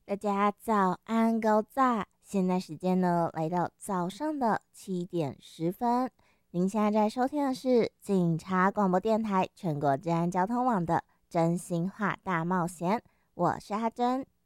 大家早安，狗早！现在时间呢来到早上的7点10分。您现在在收听的是警察广播电台全国治安交通网的真心话大冒险，我是阿珍。